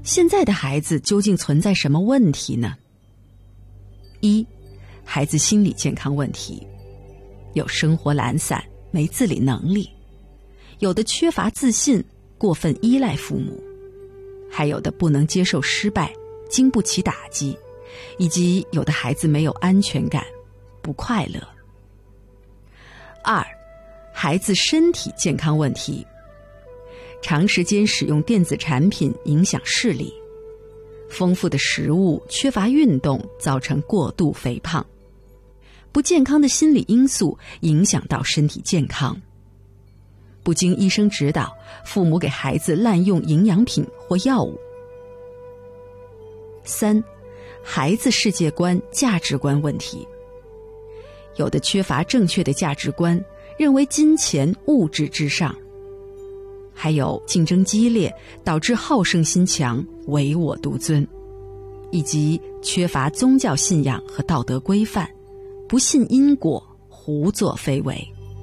现在的孩子究竟存在什么问题呢？一，孩子心理健康问题，有生活懒散、没自理能力，有的缺乏自信，过分依赖父母，还有的不能接受失败，经不起打击，以及有的孩子没有安全感，不快乐。二，孩子身体健康问题，长时间使用电子产品影响视力，丰富的食物缺乏运动造成过度肥胖，不健康的心理因素影响到身体健康，不经医生指导，父母给孩子滥用营养品或药物。三，孩子世界观、价值观问题，有的缺乏正确的价值观，认为金钱、物质至上，还有竞争激烈，导致好胜心强、唯我独尊，以及缺乏宗教信仰和道德规范，不信因果，胡作非为。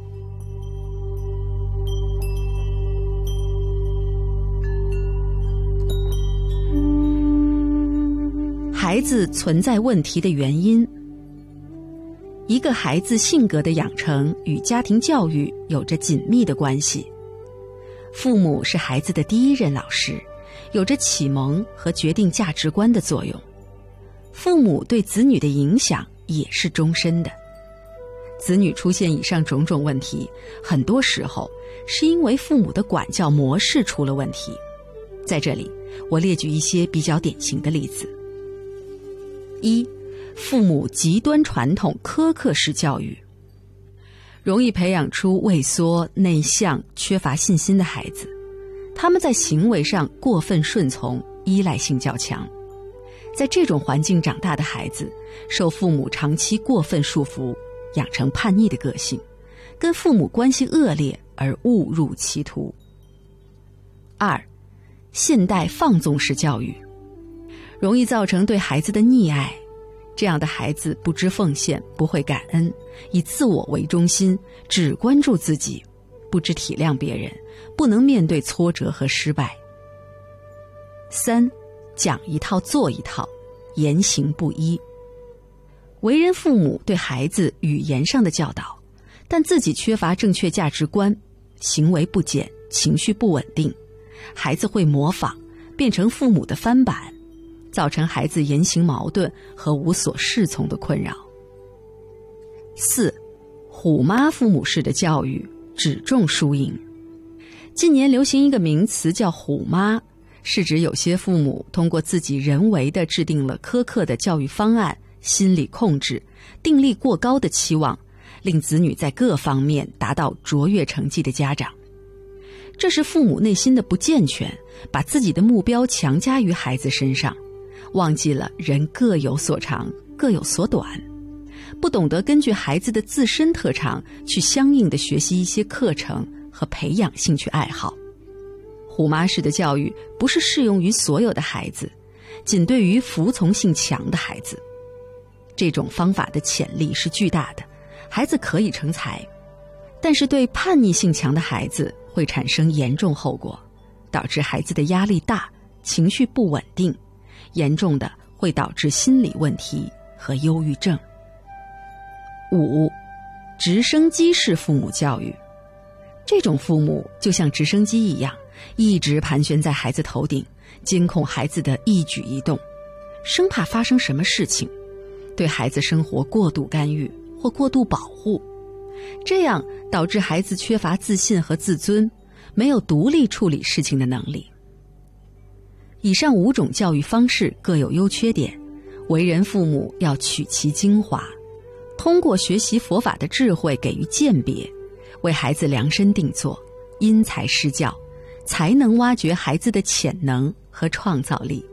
孩子存在问题的原因，一个孩子性格的养成与家庭教育有着紧密的关系。父母是孩子的第一任老师，有着启蒙和决定价值观的作用。父母对子女的影响也是终身的。子女出现以上种种问题，很多时候是因为父母的管教模式出了问题。在这里，我列举一些比较典型的例子。一，父母极端传统苛刻式教育，容易培养出畏缩、内向、缺乏信心的孩子。他们在行为上过分顺从，依赖性较强。在这种环境长大的孩子，受父母长期过分束缚，养成叛逆的个性，跟父母关系恶劣而误入歧途。二，现代放纵式教育，容易造成对孩子的溺爱。这样的孩子不知奉献，不会感恩，以自我为中心，只关注自己，不知体谅别人，不能面对挫折和失败。三，讲一套做一套，言行不一。为人父母对孩子语言上的教导，但自己缺乏正确价值观，行为不检，情绪不稳定，孩子会模仿，变成父母的翻版，造成孩子言行矛盾和无所适从的困扰。四，虎妈父母式的教育，只重输赢。近年流行一个名词叫虎妈，是指有些父母通过自己人为地制定了苛刻的教育方案，心理控制，订立过高的期望，令子女在各方面达到卓越成绩的家长。这是父母内心的不健全，把自己的目标强加于孩子身上，忘记了人各有所长，各有所短，不懂得根据孩子的自身特长去相应的学习一些课程和培养兴趣爱好。虎妈式的教育不是适用于所有的孩子，仅对于服从性强的孩子。这种方法的潜力是巨大的，孩子可以成才，但是对叛逆性强的孩子会产生严重后果，导致孩子的压力大，情绪不稳定，严重的会导致心理问题和忧郁症。五，直升机式父母教育，这种父母就像直升机一样，一直盘旋在孩子头顶，监控孩子的一举一动，生怕发生什么事情，对孩子生活过度干预或过度保护，这样导致孩子缺乏自信和自尊，没有独立处理事情的能力。以上5种教育方式各有优缺点，为人父母要取其精华，通过学习佛法的智慧给予鉴别，为孩子量身定做，因材施教，才能挖掘孩子的潜能和创造力。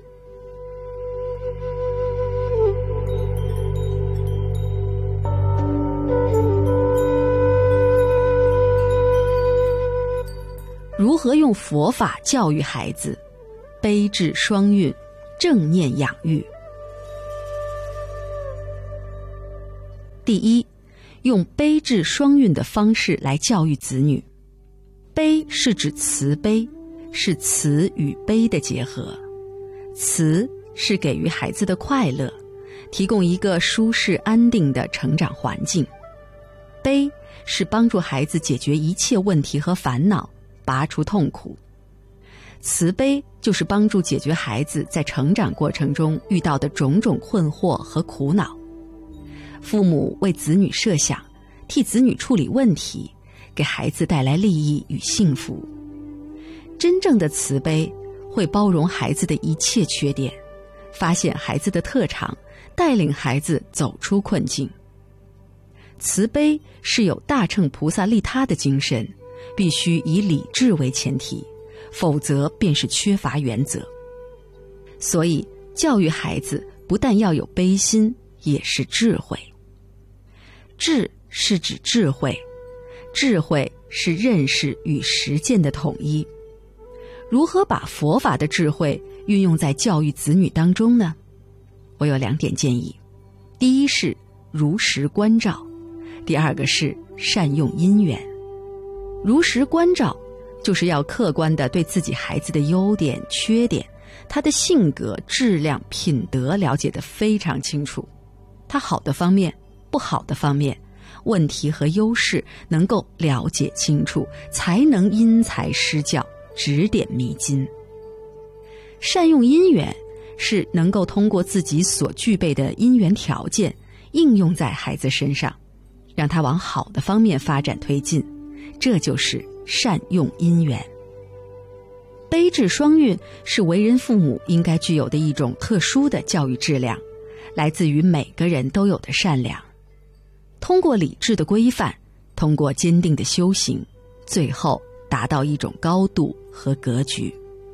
如何用佛法教育孩子？悲智双运，正念养育。第一，用悲智双运的方式来教育子女。悲是指慈悲，是慈与悲的结合。 慈是给予孩子的快乐，提供一个舒适安定的成长环境。悲是帮助孩子解决一切问题和烦恼，拔除痛苦。慈悲就是帮助解决孩子在成长过程中遇到的种种困惑和苦恼。父母为子女设想，替子女处理问题，给孩子带来利益与幸福。真正的慈悲会包容孩子的一切缺点，发现孩子的特长，带领孩子走出困境。慈悲是有大乘菩萨利他的精神，必须以理智为前提，否则便是缺乏原则。所以教育孩子不但要有悲心，也是智慧。智是指智慧，智慧是认识与实践的统一。如何把佛法的智慧运用在教育子女当中呢？我有2点建议。第一是如实关照，第二个是善用因缘。如实关照就是要客观地对自己孩子的优点、缺点，他的性格、质量、品德了解得非常清楚，他好的方面、不好的方面，问题和优势能够了解清楚，才能因材施教，指点迷津。善用因缘是能够通过自己所具备的因缘条件应用在孩子身上，让他往好的方面发展推进，这就是善用因缘。悲智双运是为人父母应该具有的一种特殊的教育质量，来自于每个人都有的善良。通过理智的规范，通过坚定的修行，最后达到一种高度和格局。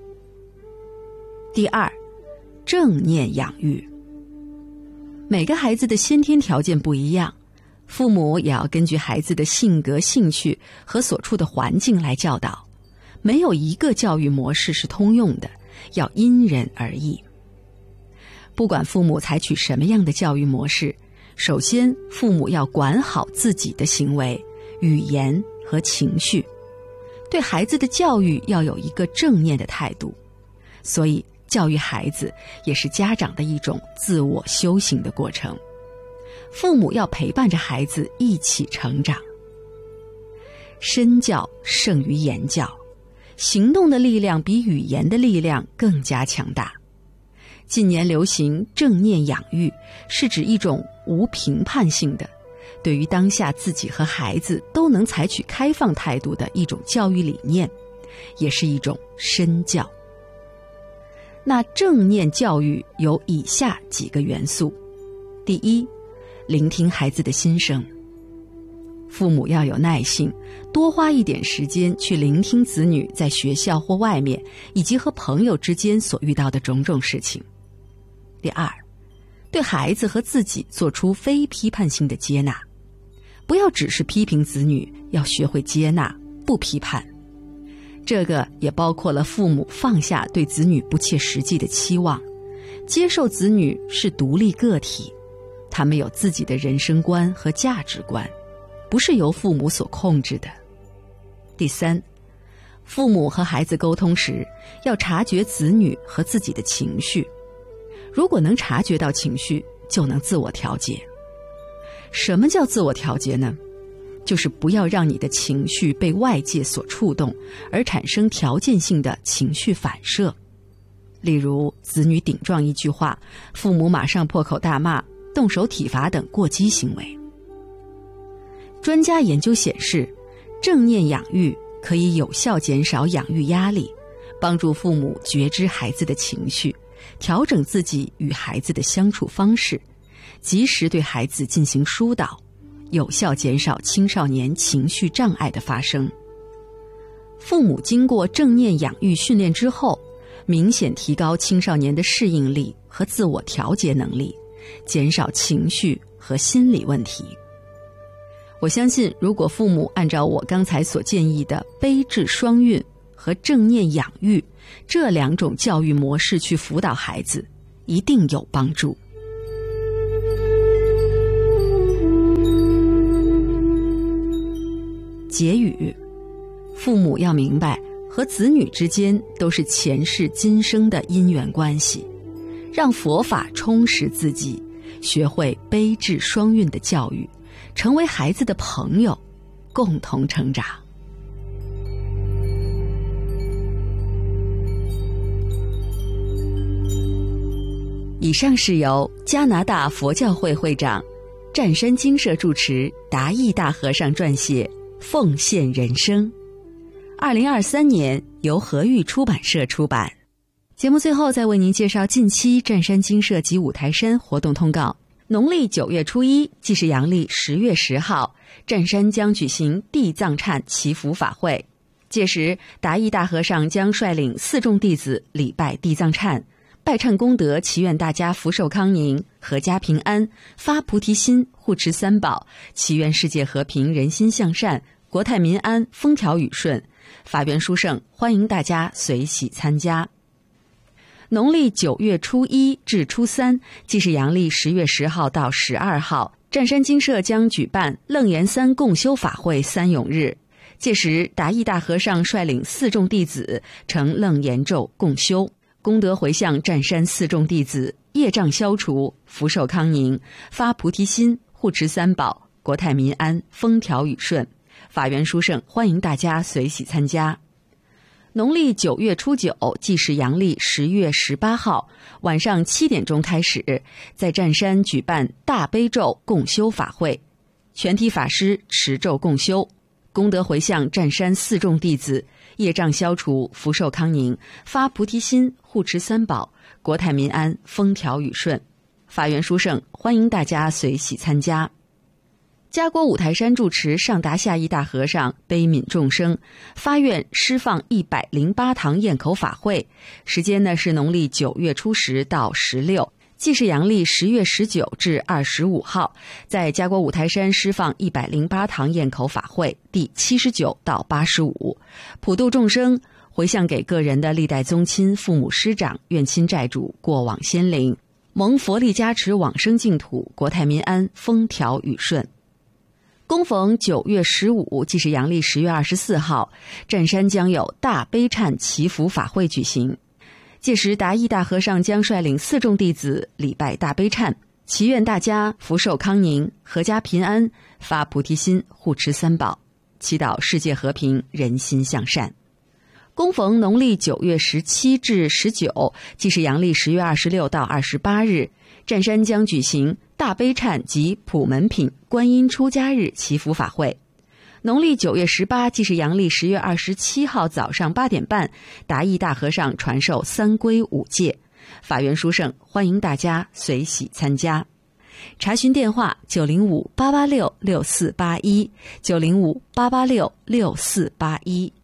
第二，正念养育。每个孩子的先天条件不一样，父母也要根据孩子的性格、兴趣和所处的环境来教导，没有一个教育模式是通用的，要因人而异。不管父母采取什么样的教育模式，首先父母要管好自己的行为、语言和情绪，对孩子的教育要有一个正念的态度。所以教育孩子也是家长的一种自我修行的过程，父母要陪伴着孩子一起成长。身教胜于言教，行动的力量比语言的力量更加强大。近年流行正念养育，是指一种无评判性的，对于当下自己和孩子都能采取开放态度的一种教育理念，也是一种身教。那正念教育有以下几个元素。第一，聆听孩子的心声。父母要有耐性，多花一点时间去聆听子女在学校或外面，以及和朋友之间所遇到的种种事情。第二，对孩子和自己做出非批判性的接纳，不要只是批评子女，要学会接纳，不批判。这个也包括了父母放下对子女不切实际的期望，接受子女是独立个体，他们有自己的人生观和价值观，不是由父母所控制的。第三，父母和孩子沟通时，要察觉子女和自己的情绪，如果能察觉到情绪，就能自我调节。什么叫自我调节呢？就是不要让你的情绪被外界所触动，而产生条件性的情绪反射。例如，子女顶撞一句话，父母马上破口大骂、动手体罚等过激行为。专家研究显示，正念养育可以有效减少养育压力，帮助父母觉知孩子的情绪，调整自己与孩子的相处方式，及时对孩子进行疏导，有效减少青少年情绪障碍的发生。父母经过正念养育训练之后，明显提高青少年的适应力和自我调节能力，减少情绪和心理问题。我相信，如果父母按照我刚才所建议的悲智双运和正念养育这2种教育模式去辅导孩子，一定有帮助。结语，父母要明白，和子女之间都是前世今生的因缘关系， 让佛法充实自己，学会悲智双运的教育，成为孩子的朋友，共同成长。以上是由加拿大佛教会会长、湛山精舍住持达义大和尚撰写，奉献人生。2023年由和玉出版社出版。节目最后再为您介绍近期湛山精舍及五台山活动通告。农历9月初1，即是阳历10月10号，湛山将举行地藏忏祈福法会。届时，达义大和尚将率领4众弟子礼拜地藏忏，拜忏功德，祈愿大家福寿康宁、阖家平安，发菩提心，护持三宝，祈愿世界和平、人心向善，国泰民安，风调雨顺。法缘殊胜，欢迎大家随喜参加。农历9月初1至初3，即是阳历10月10号到12号，湛山精舍将举办楞严三共修法会3永日。届时，达义大和尚率领4众弟子成楞严咒共修，功德回向湛山4众弟子，业障消除，福寿康宁，发菩提心，护持三宝，国泰民安，风调雨顺。法缘殊胜，欢迎大家随喜参加。农历9月初9，即是阳历10月18号，晚上7点钟开始，在湛山举办大悲咒共修法会，全体法师持咒共修，功德回向湛山4众弟子，业障消除，福寿康宁，发菩提心，护持三宝，国泰民安，风调雨顺。法缘殊胜，欢迎大家随喜参加。嘉国五台山住持上达下义大和尚悲悯众生，发愿施放108堂堰口法会，时间呢是农历9月初10到16，即是阳历10月19至25号，在嘉国五台山施放108堂堰口法会第79到85，普度众生，回向给个人的历代宗亲、父母师长、怨亲债主、过往先灵，蒙佛力加持，往生净土，国泰民安，风调雨顺。恭逢9月15，即是阳历10月24号，湛山将有大悲忏祈福法会举行。届时，达义大和尚将率领4众弟子礼拜大悲忏，祈愿大家福寿康宁、阖家平安，发菩提心，护持三宝，祈祷世界和平、人心向善。恭逢农历9月17至19，即是阳历10月26到28日，湛山将举行大悲忏及普门品观音出家日祈福法会。农历9月18，即是阳历10月27号早上8点半，达义大和尚传授3皈5戒，法缘殊胜，欢迎大家随喜参加。查询电话905-886-6481，905-886-6481。